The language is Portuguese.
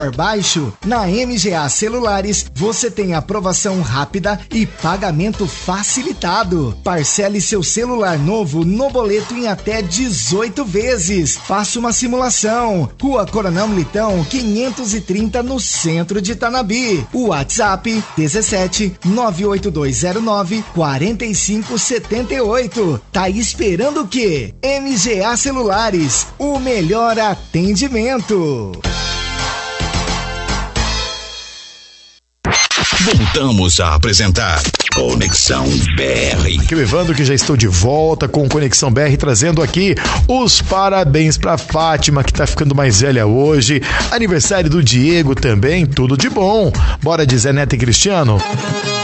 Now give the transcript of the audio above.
baixo. Na MGA Celulares, você tem aprovação rápida e pagamento facilitado. Parcele seu celular novo no boleto em até 18 vezes. Faça uma simulação. Rua Coronel Militão, 530, no centro de Tanabi. O WhatsApp 17 98209 4578. Tá esperando o quê? MGA Celulares, o melhor atendimento. Voltamos a apresentar Conexão BR. Aqui o Evandro, que já estou de volta com Conexão BR, trazendo aqui os parabéns pra Fátima, que tá ficando mais velha hoje. Aniversário do Diego também, tudo de bom. Bora de Zé Neto e Cristiano.